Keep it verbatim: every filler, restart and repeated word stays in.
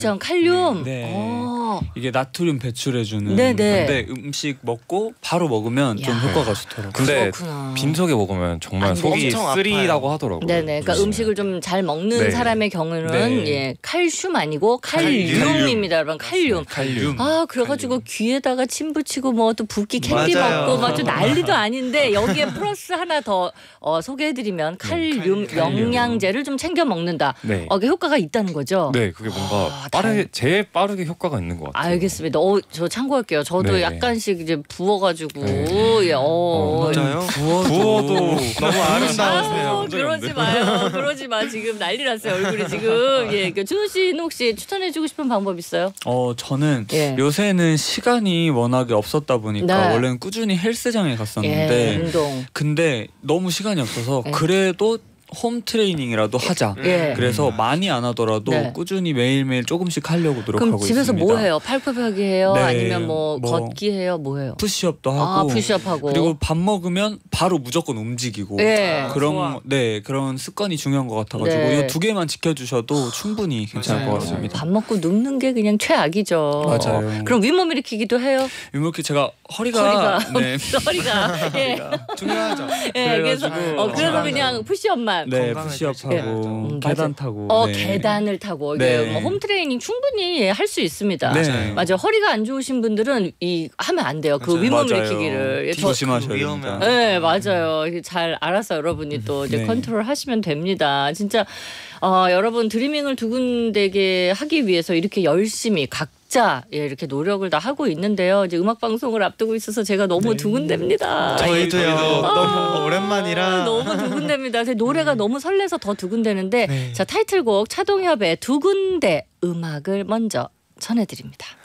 전 칼륨. 네. 오. 이게 나트륨 배출해주는 네네. 건데 음식 먹고 바로 먹으면 좀 야. 효과가 좋더라고요. 근데 그렇구나. 빈속에 먹으면 정말 안 속이 엄청 아파요. 쓰리다고 하더라고요. 네네. 그러니까 요즘에. 음식을 좀 잘 먹는 네. 사람의 경우는 네. 예 칼슘 아니고 칼륨. 칼륨입니다, 여러분. 칼륨. 칼륨. 아 그래가지고 귀에다가 침 붙이고 뭐 또 붓기 캔디 맞아요. 먹고 막 좀 난리도 아닌데 여기에 플러스 하나 더 어, 소개해드리면 칼륨 칼륨. 영양제를 좀 챙겨 먹는다. 네. 어, 그 효과가 있다는 거죠. 네, 그게 뭔가 아, 빠르게 제일 빠르게 효과가 있는 것 같아요. 알겠습니다. 어, 저 참고할게요. 저도 네. 약간씩 이제 부어가지고 네. 예, 어, 어, 맞아요? 부어도, 부어도 너무 아름다우세요. 아우, 그러지 마요. 그러지 마. 지금 난리 났어요. 얼굴이 지금. 예, 그 준호 씨는 혹시 추천해주고 싶은 방법 있어요? 어 저는 예. 요새는 시간이 워낙에 없었다 보니까 네. 원래는 꾸준히 헬스장에 예, 갔었는데 운동. 근데 너무 시간이 없어서 예. 그래도 홈 트레이닝이라도 하자. 예. 그래서 음. 많이 안 하더라도 네. 꾸준히 매일매일 조금씩 하려고 노력하고 그럼 집에서 있습니다. 뭐 해요? 팔굽혀펴기 해요? 네, 아니면 뭐, 뭐 걷기 해요? 뭐 해요? 푸시업도 아, 하고 푸시업하고. 그리고 밥 먹으면 바로 무조건 움직이고 예. 그런 좋아. 네 그런 습관이 중요한 것 같아가지고 네. 이 두 개만 지켜주셔도 충분히 괜찮을 맞아요. 것 같습니다. 밥 먹고 눕는 게 그냥 최악이죠. 맞아요. 그럼 윗몸 일으키기도 해요? 이렇게 제가 허리가, 허리가 네 허리가 예. 중요하죠. 예, 그래서 그래가지고 어, 그래서 맞아요. 그냥 푸시업만. 네 건강을 푸시업하고 음, 계단 맞아요. 타고 어 네. 계단을 타고 이게 네. 뭐 홈트레이닝 충분히 할 수 있습니다. 네. 맞아 허리가 안 좋으신 분들은 이 하면 안 돼요. 그 맞아요. 윗몸 맞아요. 일으키기를. 예, 저- 조심하셔야 위험해요. 됩니다. 네 맞아요. 이게 잘 알아서 여러분이 또 이제 네. 컨트롤 하시면 됩니다. 진짜 어, 여러분 드리밍을 두근대게 하기 위해서 이렇게 열심히 각자 예, 이렇게 노력을 다 하고 있는데요. 이제 음악 방송을 앞두고 있어서 제가 너무 두근댑니다. 저희도요. 저희도. 너무 오랜만이라. 아, 너무 두근댑니다. 제 노래가 너무 설레서 더 두근대는데 네. 자 타이틀곡 차동협의 두근대 음악을 먼저 전해드립니다.